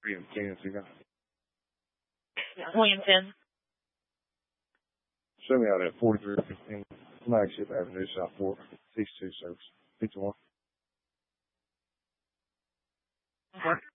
Williamson, you got. Williamson. Show me out at 4315 Flagship Avenue, Southport. These two service. Pizza one.